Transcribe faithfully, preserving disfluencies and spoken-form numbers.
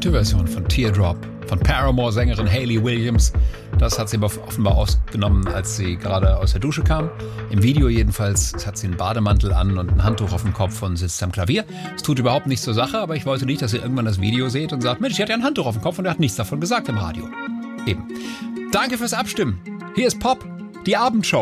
gute Version von Teardrop von Paramore-Sängerin Hayley Williams. Das hat sie offenbar ausgenommen, als sie gerade aus der Dusche kam. Im Video jedenfalls hat sie einen Bademantel an und ein Handtuch auf dem Kopf und sitzt am Klavier. Es tut überhaupt nichts zur Sache, aber ich wollte nicht, dass ihr irgendwann das Video seht und sagt, Mensch, die hat ja ein Handtuch auf dem Kopf und er hat nichts davon gesagt im Radio. Eben. Danke fürs Abstimmen. Hier ist Pop, die Abendshow.